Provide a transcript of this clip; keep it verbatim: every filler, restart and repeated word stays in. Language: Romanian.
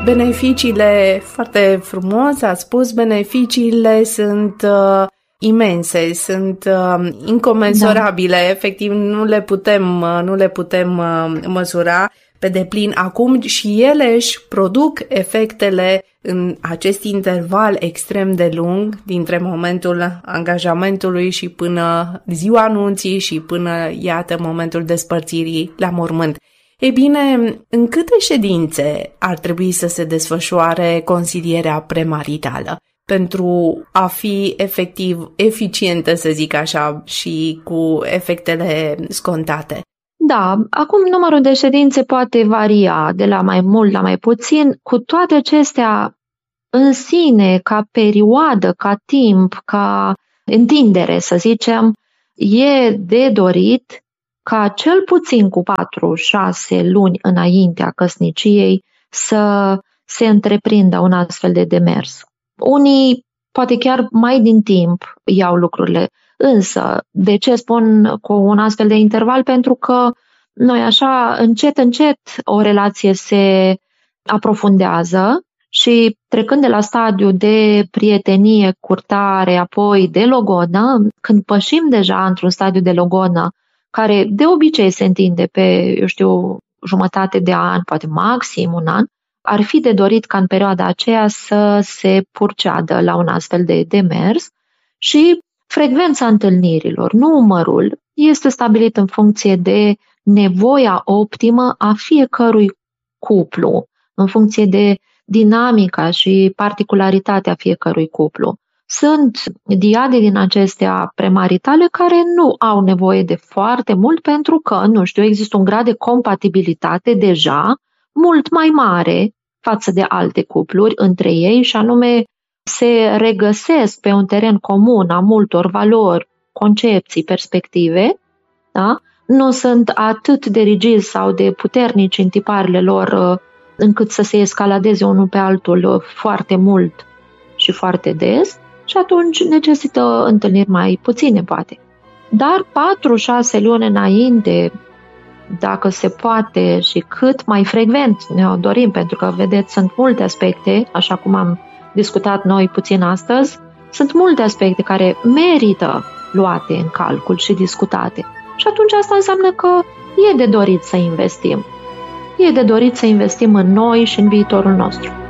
beneficiile, foarte frumos a spus, beneficiile sunt uh, imense, sunt uh, incomensurabile, da. Efectiv nu le putem, uh, nu le putem uh, măsura pe deplin acum și ele își produc efectele în acest interval extrem de lung dintre momentul angajamentului și până ziua anunții și până, iată, momentul despărțirii la mormânt. Ei bine, în câte ședințe ar trebui să se desfășoare consilierea premaritală pentru a fi efectiv eficientă, să zic așa, și cu efectele scontate? Da, acum numărul de ședințe poate varia de la mai mult la mai puțin. Cu toate acestea, în sine, ca perioadă, ca timp, ca întindere, să zicem, e de dorit ca cel puțin cu patru șase luni înaintea căsniciei să se întreprindă un astfel de demers. Unii, poate chiar mai din timp, iau lucrurile. Însă, de ce spun cu un astfel de interval? Pentru că noi așa, încet, încet, o relație se aprofundează și trecând de la stadiu de prietenie, curtare, apoi de logonă, când pășim deja într-un stadiu de logonă, care de obicei se întinde pe, eu știu, jumătate de an, poate maxim un an, ar fi de dorit ca în perioada aceea să se purceadă la un astfel de demers și frecvența întâlnirilor, numărul, este stabilit în funcție de nevoia optimă a fiecărui cuplu, în funcție de dinamica și particularitatea fiecărui cuplu. Sunt diade din acestea premaritale care nu au nevoie de foarte mult pentru că, nu știu, există un grad de compatibilitate deja mult mai mare față de alte cupluri între ei și anume se regăsesc pe un teren comun a multor valori, concepții, perspective, da? Nu sunt atât de rigizi sau de puternici în tiparele lor încât să se escaladeze unul pe altul foarte mult și foarte des și atunci necesită întâlniri mai puține, poate. Dar patru șase luni înainte, dacă se poate și cât mai frecvent ne-o dorim, pentru că, vedeți, sunt multe aspecte, așa cum am discutat noi puțin astăzi, sunt multe aspecte care merită luate în calcul și discutate. Și atunci asta înseamnă că e de dorit să investim. E de dorit să investim în noi și în viitorul nostru.